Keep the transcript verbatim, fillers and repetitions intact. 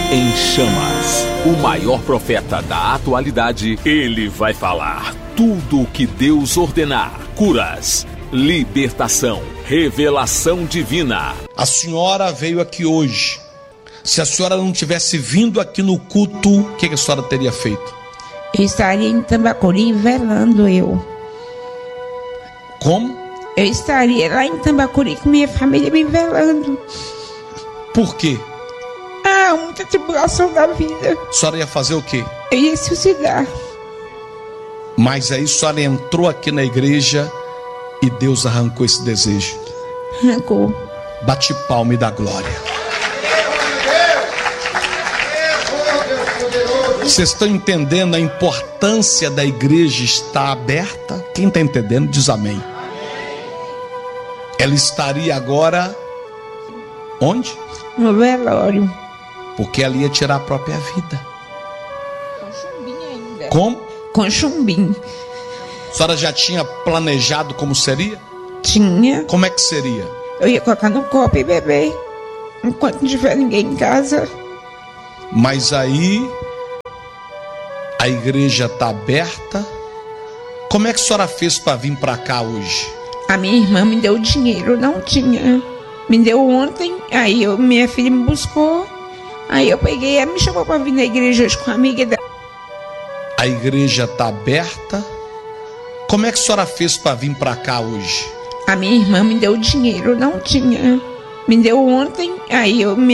em Chamas, o maior profeta da atualidade, ele vai falar tudo o que Deus ordenar. Curas, libertação, revelação divina. A senhora veio aqui hoje. Se a senhora não tivesse vindo aqui no culto, o que a senhora teria feito? Eu estaria em Tambacuri velando eu. Como? Eu estaria lá em Tambacuri com minha família me velando. Por quê? Ah, muita tribulação da vida. A senhora ia fazer o quê? Eu ia suicidar. Mas aí a senhora entrou aqui na igreja e Deus arrancou esse desejo. Arrancou. Bate palma e dá glória. Vocês estão entendendo a importância da igreja estar aberta? Quem está entendendo diz amém. Ela estaria agora onde? No velório. Porque ela ia tirar a própria vida. Com chumbinho ainda. Como? Com chumbinho. A senhora já tinha planejado como seria? Tinha. Como é que seria? Eu ia colocar no copo e beber enquanto não tiver ninguém em casa. Mas aí a igreja está aberta. Como é que a senhora fez para vir para cá hoje? A minha irmã me deu dinheiro, não tinha. Me deu ontem, aí eu, minha filha me buscou. Aí eu peguei, ela me chamou para vir na igreja hoje com a amiga dela. A igreja está aberta. Como é que a senhora fez para vir para cá hoje? A minha irmã me deu dinheiro, não tinha. Me deu ontem, aí eu, minha